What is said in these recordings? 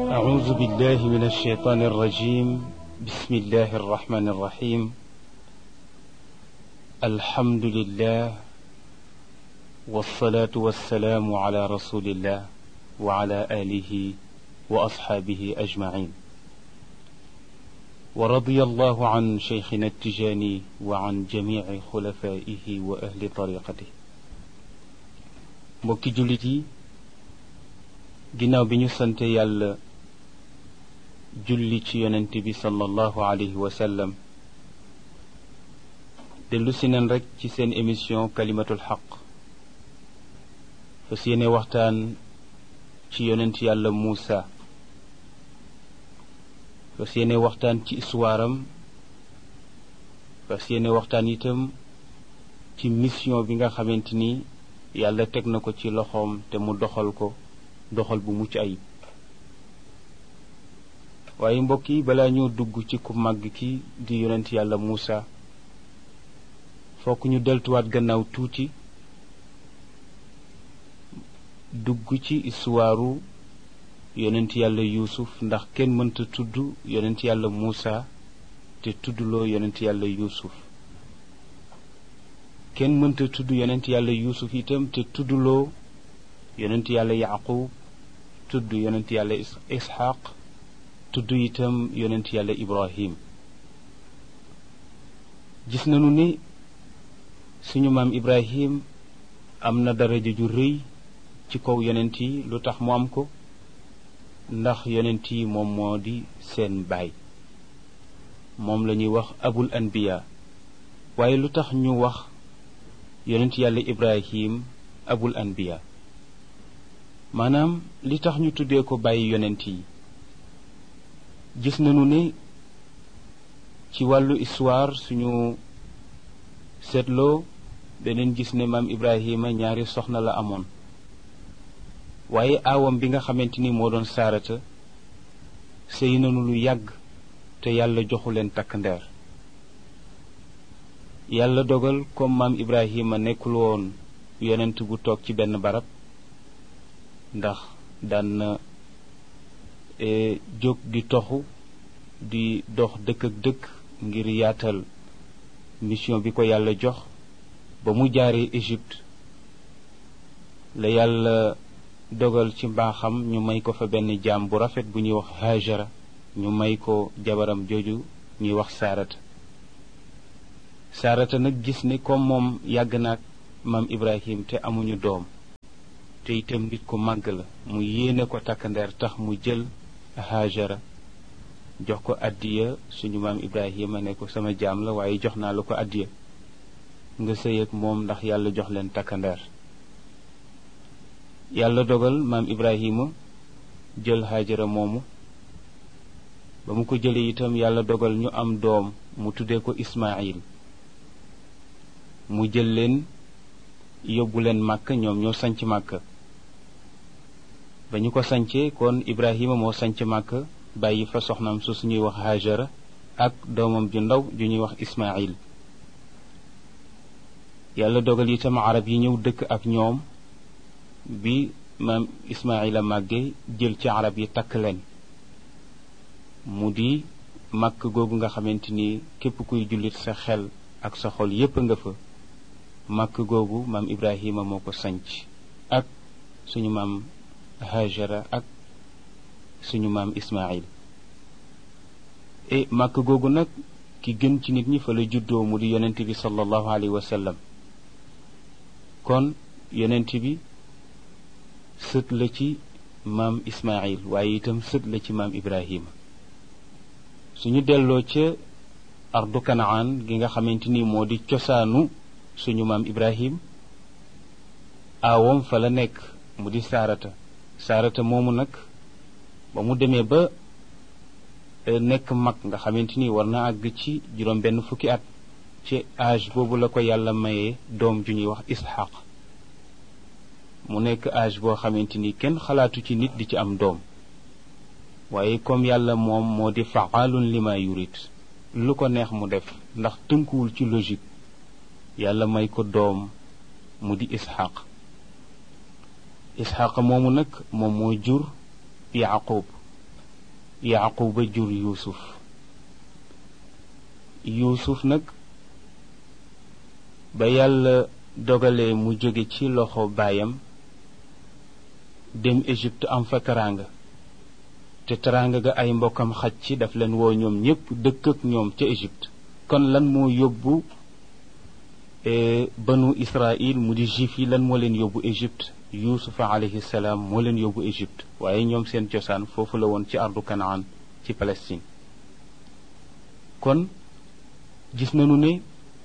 أعوذ بالله من الشيطان الرجيم. بسم الله الرحمن الرحيم. الحمد لله والصلاة والسلام على رسول الله وعلى آله وأصحابه أجمعين. ورضي الله عن شيخنا التجاني وعن جميع خلفائه وأهل طريقته. mbokki jullit yi, ginnaaw bi ñu sante yàlla julli ci yonent bi sallallahu alayhi wa sallam, dellu si neen rekk ci seen émission kalimatul xaq, fas yéene waxtaan ci yonent yàlla Muusa, fas yéene waxtaan ci histoire-am, fas yéene waxtaan itam ci mission bi nga xamante ni yàlla teg na ko ci loxoom te mu doxal ko doxal bu mucc ayib. waaye mbokk yi, balaa ñoo dugg ci ku màgg ki di yonent yàlla Muusa, fokk ñu deltuwaat gannaaw tuuti dugg ci histoire yonent yàlla Yuusuf, ndax kenn mënta tudd yonent yàlla Muusa te tuddloo yonent yàlla Yuusuf. kenn mënta tudd yonent yàlla Yuusuf itam te tuddloo yonent yàlla Yaqub, tudd yonent yàlla Isxaq, tudd itam yonent yàlla Ibrahim. gis nañu ni suñu maam Ibrahim am na daraja ju rëy ci kaw yonent yi. lu tax mu am ko? ndax yonent yi moom moo di seen baay, moom la ñuy wax abul anbiya. waaye lu tax ñu wax yonent yàlla Ibrahim abul anbiya? maanaam li tax ñu tuddee ko bàyyi yonent yi, gis nañu ne ci wàllu histoire suñu seetloo beneen gis ne maam Ibrahima ñaari soxna la amoon. waaye aawam bi nga xamante ni moo doon Saarata sëy nañu lu yàgg te yàlla joxu leen takk ndeer. yàlla dogal comme maam Ibrahima nekkul woon yonent bu toog ci benn barab, ndax daan na jóg di toxu di dox dëkk ak dëkk ngir yaatal mission bi ko yàlla jox. ba mu jaaree Égypte la yàlla dogal ci mbaaxam ñu may ko fa benn jaam bu rafet bu ñuy wax Hajara, ñu may ko jabaram jooju ñuy wax Saarata nag gis ne comme moom yàgg naag maam Ibrahim te amuñu doom, te itam nit ku màgg la, mu yéene ko takkandeer, tax mu jël Hajara jox ko addiya. suñu maam Ibrahima ne ko sama jaam la, waaye jox naa la ko addiya nga sëy ak moom ndax yàlla jox leen takkandeer. yàlla dogal maam Ibrahima jël Hajara moomu. ba mu ko jëlee itam yàlla dogal ñu am doom, mu tuddee ko Ismaayil. mu jël leen yóbbu leen Màkka, ñoom ñoo sanc Màkka. ba ñu ko sancee kon Ibrahima moo sanc Màkka, bàyyi fa soxnaam su suñuy wax Hajara ak doomam ju ndaw ju ñuy wax Ismaayil. yàlla dogal itam arab yi ñëw dëkk ak ñoom. bi maam Ismaayila màggee, jël ci arab yi takk leen, mu di màkk googu nga xamante ni képp kuy jullit sa xel ak sa xol yépp nga fa. màkk googu maam Ibrahima moo ko sanc ak suñu maam Hajara ak suñu maam Ismaayil. màkk googu nag ki gën ci nit ñi fa la juddoo, mu di yonent bi sallallahu alayhi wa sallam. kon yonent bi sët la ci maam Ismaayil, waaye itam sët la ci maam Ibrahima. suñu delloo ca ardu Kanaan gi nga xamante ni moo di cosaanu suñu maam Ibrahim, aawam fa la nekk, mu di Saarata moomu nag ba mu demee ba nekk mag nga xamante ni war na àgg ci juróom benn fukki at, ci âge boobu la ko yàlla mayee doom ju ñuy wax Isxaq. mu nekk âge boo xamante ni kenn xalaatu ci nit di ci am doom, waaye comme yàlla moom moo di fa'aalun lima yurid, lu ko neex mu def, ndax tënkuwul ci logique. yàlla may ko doom mu di Isxaq. Isxaq moomu nag moom moo jur Yaqub. yaquba jur yuusuf nag ba yàlla dogalee mu jóge ci loxo baayam dem Égypte am fa teraanga te teraanga ga ay mbokkam xaj ci daf leen woo ñoom ñépp dëkk ak ñoom ca Égypte kon lan moo yóbbu banu Israël mu di juif yi lan moo leen yóbbu Égypte yuusufa alayhi salaam moo leen yóbbu Égypte waaye ñoom seen cosaan foofu la woon ci ardu Kanaan ci Palestine kon gis nañu ne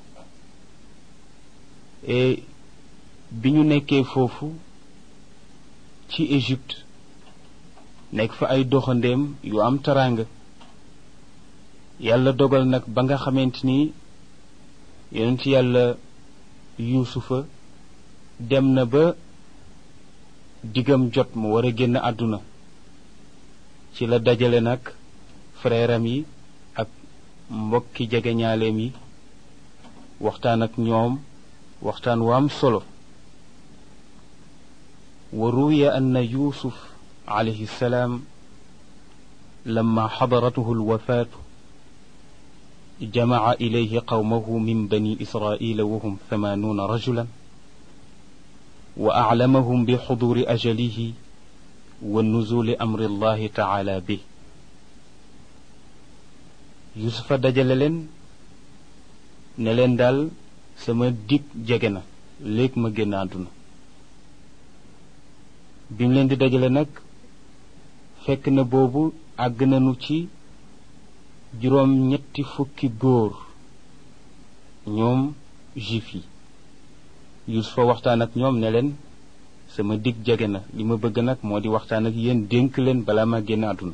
bi ñu nekkee foofu ci Égypte nekk fa ay doxandeem yu am teraanga yàlla dogal nag ba nga xamante ni yonent yàlla yuusufa dem na ba digam jot mu war a génn àdduna ci la dajale nag frèram yi ak mbokki jegeñaaleem yi waxtaan ak ñoom waxtaan wu am solo wa ruwiya anna yuusuf alayhi salaam lamma xadaratuhu alwafaatu jamaca ilayhi qawmahu min bani israila wahum 80 rajulan wa aclamahum bi xuduri ajalihi wa nuzuli amri allahi taala bi yusufa dajale leen ne leen daal sama dig jege na léegi ma génn àdduna bi mu leen di dajale nag fekk na boobu àgg nañu ci juróom-ñetti fukki góor ñoom juif yi yusufa waxtaan ak ñoom ne leen sama dig jege na li ma bëgg nag moo di waxtaan ak yéen dénk leen balaa ma génn àdduna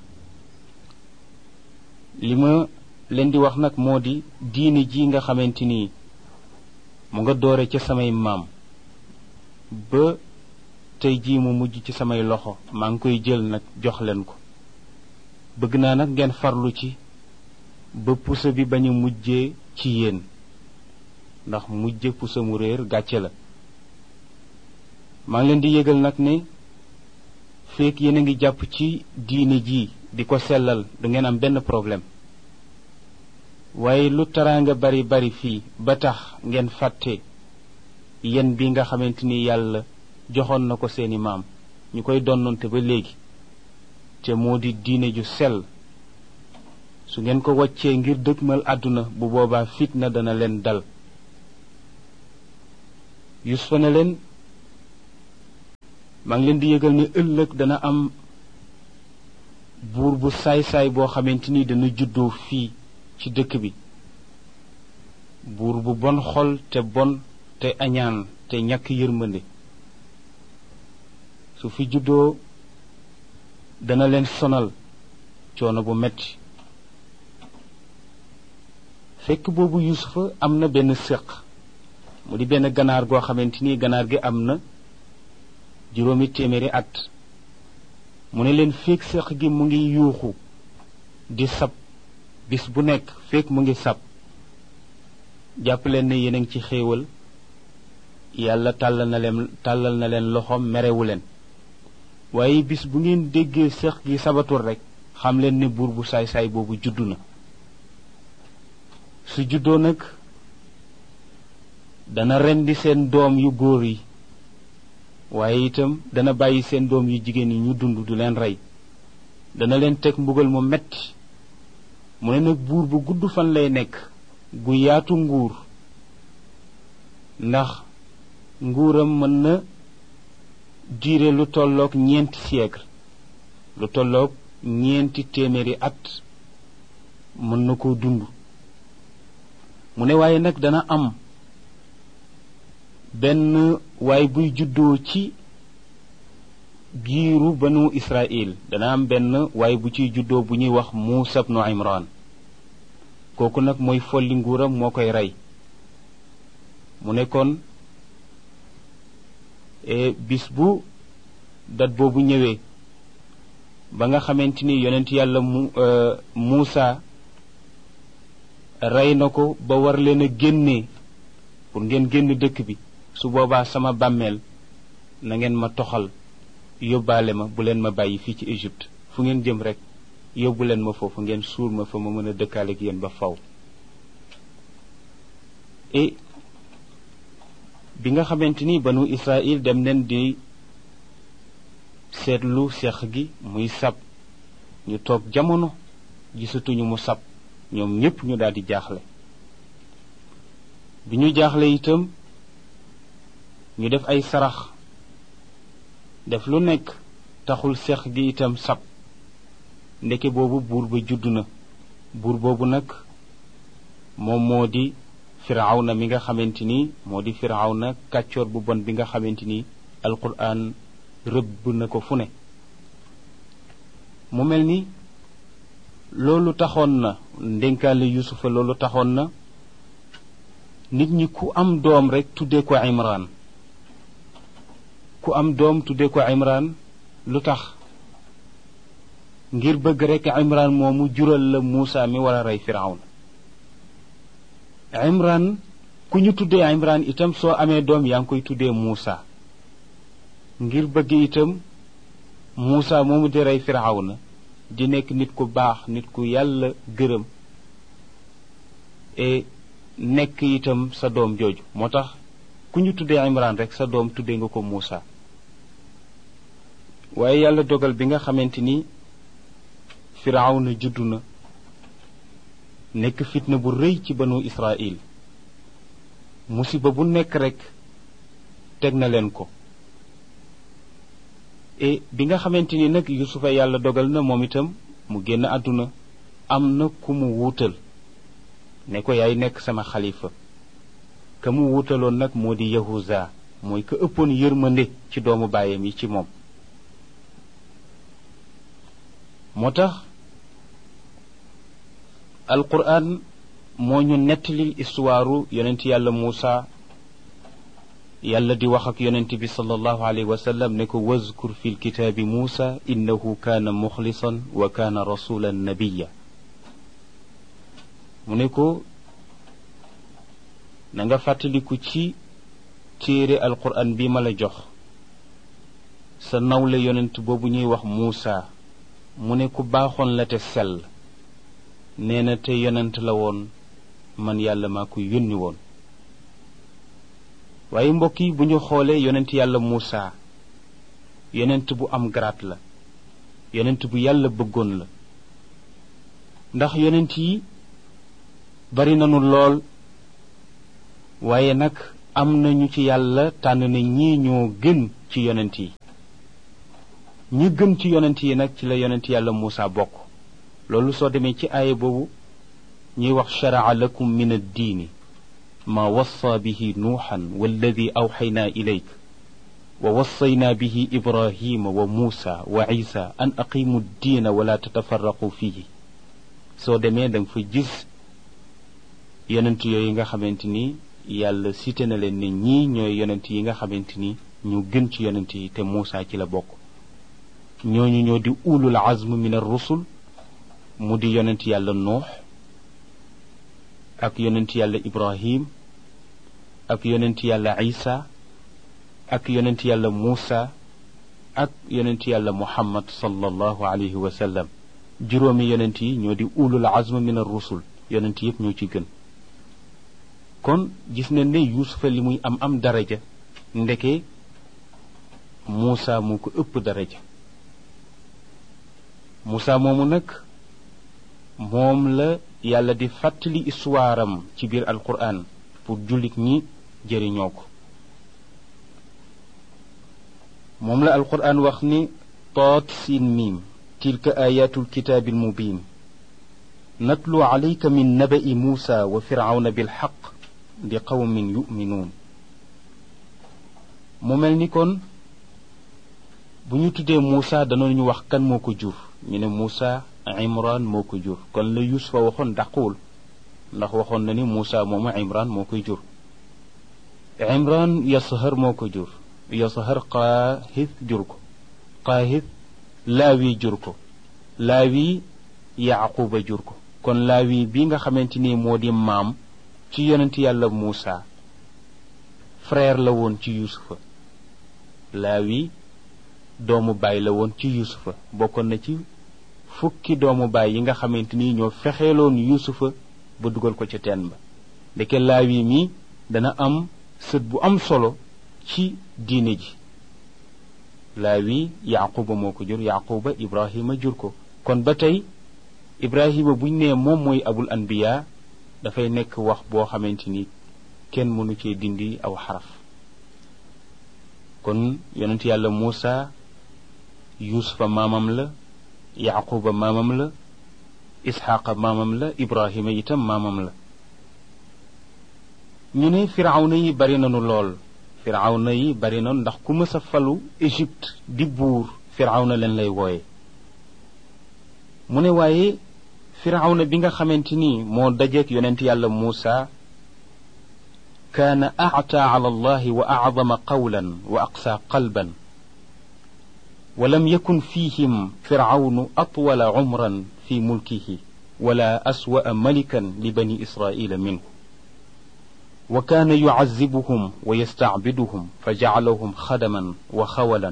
li ma leen di wax nag moo di diine ji nga xamante ni mu nga doore ca samay maam ba tey jii mu mujj ci samay loxo maa ngi koy jël nag jox leen ko bëgg naa nag ngeen farlu ci ba pusa bi bañ a mujjee ci yéen ndax mujje pusa mu réer gàcce la maa ngi leen di yëgal nag ne fekk yéen a ngi jàpp ci diine ji di ko sellal du ngeen am benn problème waaye lu teraanga bari bari fii ba tax ngeen fàtte yen bi nga xamante ni yàlla joxoon na ko seeni maam ñu koy donnante ba léegi te moo di diine ju sell su ngeen ko waccee ngir dëgmal àdduna bu boobaa fitna dana leen dal Yusufa ne leen maa ngi leen di yëgal ne ëllëg dana am buur bu saay-saay boo xamante ni dana juddoo fii ci dëkk bi buur bu bon xol te bon te añaan te ñàkk yërmande su fi juddoo dana leen sonal coono bu metti fekk boobu Yusufa am na benn séq mu di benn ganaar goo xamante ni ganaar gi am na 80 at mu ne leen fekk séq gi mu ngi yuuxu di sab bis bu nekk fekk mu ngi sab jàpp leen ne yéen a ngi ci xéewal yàlla tàllal na leen loxoom merewu leen waaye bis bu ngeen déggee séq gi sabatul rek xam leen ne buur bu saay-saay boobu juddu na su juddoo nag dana rendi seen doom yu góor yi waaye itam dana bàyyi seen doom yu jigéen yi ñu dund du leen rey dana leen teg mbugal mu metti mu ne nag buur bu gudd fan lay nekk gu yaatu nguur ndax nguuram mën na diire lu tolloog 4 siècle lu tolloog 4 téeméeri at mën na koo dund mu ne waaye nag dana am benn waay buy juddoo ci giiru banu Israël dana am benn waay bu ciy juddoo bu ñuy wax Muusa ibnu Imran kooku nag mooy folli nguuram moo koy rey mu ne kon bis bu dat boobu ñëwee ba nga xamante ni yonent yàlla Muusa rey na ko ba war leen a génnee pour ngeen génn dëkk bi su boobaa sama bàmmeel na ngeen ma toxal yóbbaale ma bu leen ma bàyyi fii ci Égypte fu ngeen jëm rek yóbbu leen ma foofu ngeen suul ma fa ma mën a dëkkaale ak yéen ba faw. et bi nga xamante ni banu Israël dem nen di seetlu seex gi muy sab ñu toog jamono gisatuñu mu sab ñoom ñépp ñu daldi jaaxle. bi ñu jaaxle itam ñu def ay sarax def lu nekk taxul seex gi itam sab. ndeke boobu buur ba judd na. buur boobu nag moom moo di firawna mi nga xamante ni moo di firawna kàccoor bu bon bi nga xamante ni alquran rëbb na ko fu ne. mu mel ni loolu taxoon na ndénkaale yusufa loolu taxoon na nit ñi ku am doom rekk tuddee ko imran. ku am doom tuddee ko imran lu tax ngir bëgg rekk imran moomu jural la Muusa mi war a rey firawna. imran ku ñu tuddee imran itam soo amee doom yaa ngi koy tuddee Muusa ngir bëgg itam Muusa moomu di rey firawna di nekk nit ku baax nit ku yàlla gërëm et nekk itam sa doom jooju moo tax ku ñu tuddee imran rekk sa doom tuddee nga ko Muusa. waaye yàlla dogal bi nga xamante ni firawna juddu na nekk fitna bu rëy ci banu Israël musiba bu nekk rekk teg na leen ko. et bi nga xamante ni nag yusufa yàlla dogal na moom itam mu génn àdduna am na ku mu wuutal ne ko yaay nekk sama xalifa. ka mu wuutaloon nag moo di Yahuza mooy ka ëppoon yërmande ci doomu baayam yi ci moom. moo tax alquran moo ñu nettalil histoire yonent yàlla Muusa. yàlla di wax ak yonent bi sallallahu alayhi wa sallam ne ko wazkur fi lkitaabi Muusa innahu kaana muxlisan wa kaana rasulan nabiya. mu ne ko na nga fàttaliku ci téere alquran bi ma la jox sa nawle yonent boobu ñuy wax Muusa. mu ne ku baaxoon la te sell nee na te yonent la woon man yàlla maa ko yónni woon. waaye mbokk yi bu ñu xoolee yonent yàlla Muusa yonent bu am garaat la yonent bu yàlla bëggoon la ndax yonent yi bari nañu lool waaye nag am nañu ci yàlla tànn na ñii ñoo gën ci yonent yi. ñi gën ci yonent yi nag ci la yonent yàlla Muusa bokk. loolu soo demee ci aaya boobu ñuy wax shara'a lakum min ad-diini ma wassa bihi nuuxan walladi awxaynaa ilayk wa wassaynaa bihi ibrahima wa muusa wa isa an aqimu ddiina wala tatafarraqu fihi. soo demee da nga fa gis yonent yooyu nga xamante ni yàlla cité na leen ne ñii ñooy yonent yi nga xamante ni ñu gën ci yonent yi te Muusa ci la bokk. ñooñu ñoo di ulul azm min ar-rusul mu di yonent yàlla nuux ak yonent yàlla ibrahim ak yonent yàlla isa ak yonent yàlla muusa ak yonent yàlla muhammad sallallahu alayhi wa sallam. juróomi yonent yi ñoo di ulul azm min ar-rusul yonent yépp ñoo ci gën. kon gis nañ ne yuusufa li muy am daraja ndeke muusa moo ko ëpp daraja. Muusa moomu nag moom la yàlla di fàttali histoire am ci biir alquran pour jullit ñi jëriñoo ko. moom la alquran wax ni toot siin miim tilka ayatul kitaabil mubin natlu alayka min naba'i Muusa wa firawna bilxaq li qawmin yuminuun. mu mel ni kon bu ñu tuddee Muusa danañu wax kan moo ko jur ñu ne Muusa Imran moo ko jur kon la Yuusufa waxoon dàquwul ndax waxoon na ni Muusa moomu Imran moo koy jur. Imran Yasahar moo ko jur Yasahar Qaahith jur ko Qaahith Laawi jur ko Laawi Yaquba jur ko. kon Laawi bi nga xamante ni moo di maam ci yonent yàlla Muusa frère la woon ci Yuusufa. Laawi doomu baay la woon ci Yuusufa bokkoon na ci fukki doomu baay yi nga xamante ni ñoo fexeeloon yuusufa ba dugal ko ca teen ba ndeke laawi mi dana am sët bu am solo ci diine ji. laawi yaquba moo ko jur, yaquba ibrahima jur ko. kon ba tey ibrahima buñ nee moom mooy abul anbiya dafay nekk wax boo xamante ni kenn mënu cee dindi aw xaraf. kon yonent yàlla muusa yuusufa maamam la, yaquba maamam la, isxaqa maamam la, ibrahima itam maamam la. ñu ne firawna yi bari nanu lool, firawna yi bari nanu ndax ku mës a falu Égypte di buur firawna leen lay wooye. mu ne waaye firawna bi nga xamante ni moo dajeek yonent yàlla muusa kaana a'taa ala allahi wa a'zama qawlan wa aqsa qalban wa lam yakun fihim firawnu atwala umran fi mulkihi wala aswa'a malikan li bani israila minhu wa kaana yu'azzibuhum wa yasta'biduhum fa ja'alahum xadaman wa xawalan.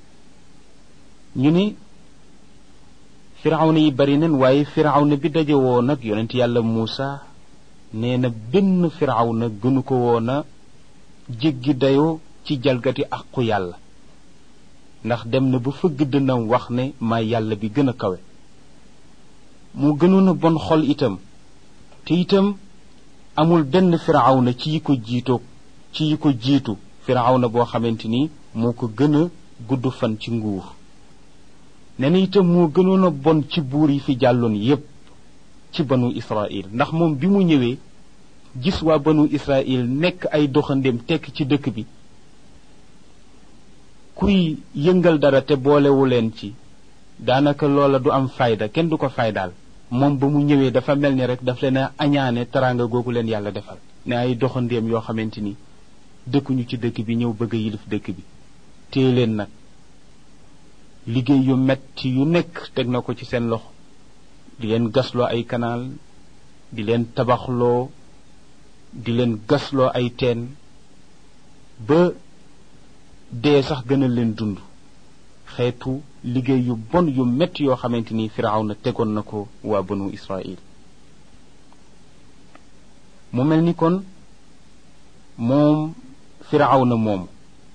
ñu ne firawna yi bari nen waaye firawna bi daje woo nag yonent yàlla muusa nee na benn firawna gënu ko woon a jéggi dayoo ci jalgati aqu yàlla, ndax dem na ba fëgg dënnam wax ne maa yàlla bi gën a kawe. mu gënoon a bon xol itam, te itam amul benn firawna ci yi ko jiitu firawna boo xamante ni moo ko gën a gudd fan ci nguur. nee na itam moo gënoon a bon ci buur yi fi jàlloon yépp ci banu Israël, ndax moom bi mu ñëwee gis waa banu Israël nekk ay doxandéem tekk ci dëkk bi, kuy yëngal dara te boolewu leen ci daanaka loola du am fayda, kenn du ko faydaal. moom ba mu ñëwee dafa mel ni rek daf leen a añaane teraanga googu leen yàlla defal, ne ay doxandéem yoo xamante ni dëkkuñu ci dëkk bi ñëw bëgg a yilif dëkk bi. téye leen nag liggéey yu metti yu nekk teg na ko ci seen loxo, di leen gasloo ay kanaal, di leen tabaxloo, di leen gasloo ay teen, ba dee sax gënal leen dund. xeetu liggéey yu bon yu metti yoo xamante ni firawna tegoon na ko waa banu Israël. mu mel ni kon moom firawna moomu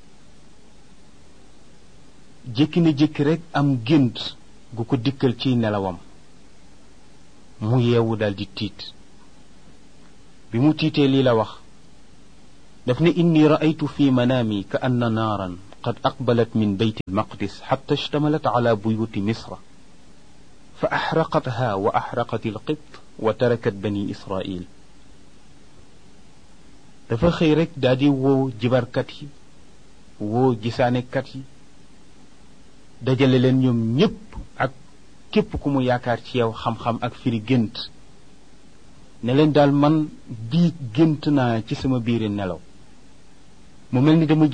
jékki na jékki rek am gént gu ko dikkal ci nelawam, mu yeewu daldi tiit. bi mu tiitee lii la wax, daf ne inni ra'aytu fi manaami ka anna naaran qad aqbalat min bayt almaqdis xatta ishtamalat ala buyuti misra fa axraqatha wa axraqat alqibt wa tarakat bani israil. dafa xëy rek daldi woo jibarkat yi, woo gisaanekat yi, dajale leen ñoom ñépp ak képp ku mu yaakaar ci yow xam-xam ak firi gént, ne leen daal man bii gént naa ci sama biiri nelaw, mu mel ni dama